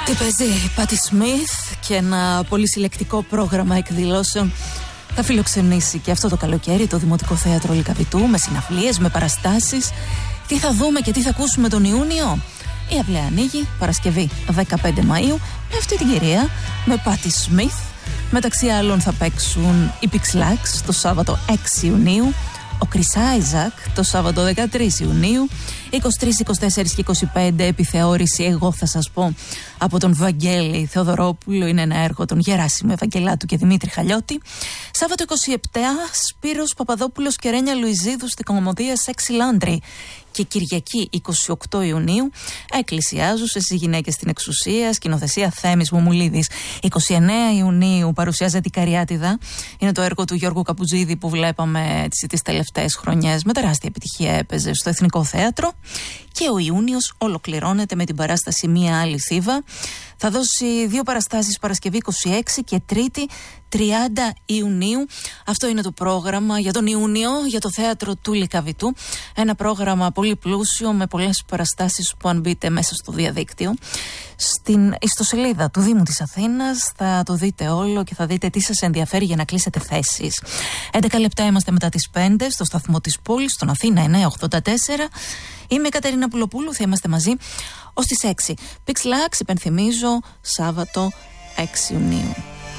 Τι παίζει Πάτι Σμιθ και ένα πολυσυλλεκτικό πρόγραμμα εκδηλώσεων θα φιλοξενήσει και αυτό το καλοκαίρι το Δημοτικό Θέατρο Λυκαβητού με συναυλίες, με παραστάσεις. Τι θα δούμε και τι θα ακούσουμε τον Ιούνιο? Η αυλαία ανοίγει Παρασκευή 15 Μαΐου με αυτή την κυρία, με Πάτι Σμιθ. Μεταξύ άλλων θα παίξουν οι Pixlax το Σάββατο 6 Ιουνίου, ο Chris Isaac το Σάββατο 13 Ιουνίου, 23, 24 και 25 επιθεώρηση «Εγώ θα σας πω» από τον Βαγγέλη Θεοδωρόπουλο, είναι ένα έργο των Γεράσιμου Ευαγγελάτου και Δημήτρη Χαλιώτη. Σάββατο 27 Σπύρος Παπαδόπουλος και Ρένια Λουιζίδου στην Κομμωδία Σεξι Λάντρι. Και Κυριακή 28 Ιουνίου εκκλησιάζουσες οι γυναίκες στην εξουσία, σκηνοθεσία Θέμης Μουμουλίδης. 29 Ιουνίου παρουσιάζεται η Καριάτιδα. Είναι το έργο του Γιώργου Καπουτζίδη που βλέπαμε τις τελευταίες χρονιές. Με τεράστια επιτυχία έπαιζε στο Εθνικό Θέατρο. Και ο Ιούνιος ολοκληρώνεται με την παράσταση Μία Άλλη Θήβα. Θα δώσει 2 παραστάσεις Παρασκευή 26 και Τρίτη 30 Ιουνίου. Αυτό είναι το πρόγραμμα για τον Ιούνιο για το Θέατρο του Λυκαβητού. Ένα πρόγραμμα πολύ πλούσιο με πολλές παραστάσεις που αν μπείτε μέσα στο διαδίκτυο στην ιστοσελίδα του Δήμου της Αθήνας θα το δείτε όλο και θα δείτε τι σας ενδιαφέρει για να κλείσετε θέσεις. 11 λεπτά είμαστε μετά τις 5 στο σταθμό της πόλης, στον Αθήνα 984. Είμαι η Κατερίνα Πουλοπούλου, θα είμαστε μαζί ως τις 6. Pixlax, υπενθυμίζω, Σάββατο 6 Ιουνίου.